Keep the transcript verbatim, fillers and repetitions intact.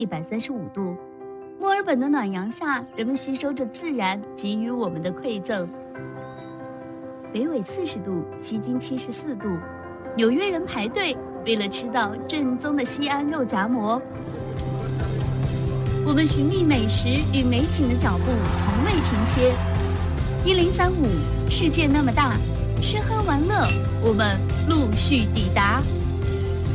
一百三十五度。墨尔本的暖阳下，人们吸收着自然给予我们的馈赠。北纬四十度，西经七十四度，纽约人排队为了吃到正宗的西安肉夹馍。我们寻觅美食与美景的脚步从未停歇。一零三五，世界那么大，吃喝玩乐，我们陆续抵达。